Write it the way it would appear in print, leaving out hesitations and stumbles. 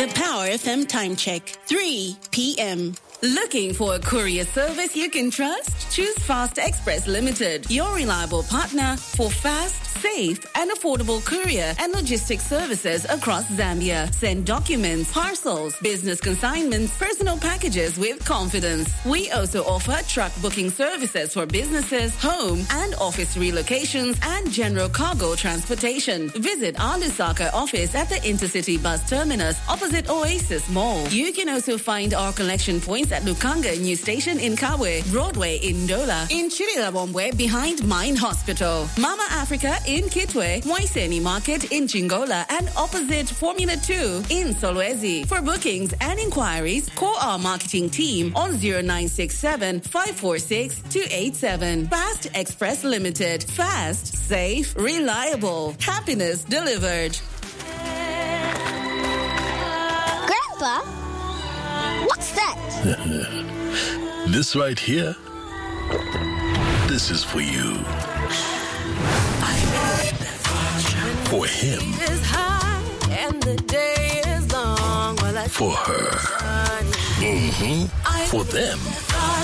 The Power FM time check, 3 p.m. Looking for a courier service you can trust? Choose Fast Express Limited, your reliable partner for fast, safe, and affordable courier and logistics services across Zambia. Send documents, parcels, business consignments, personal packages with confidence. We also offer truck booking services for businesses, home and office relocations, and general cargo transportation. Visit our Lusaka office at the Intercity Bus Terminus opposite Oasis Mall. You can also find our collection points at Lukanga New Station in Kawe, Broadway in Dola, in Chirilabombwe behind Mine Hospital, Mama Africa in Kitwe, Waiseni Market in Chingola, and opposite Formula 2 in Solwezi. For bookings and inquiries, call our marketing team on 0967 546 287. Fast Express Limited. Fast, safe, reliable. Happiness delivered. Grandpa? What's that? This right here, this is for you. For him. For her. For them.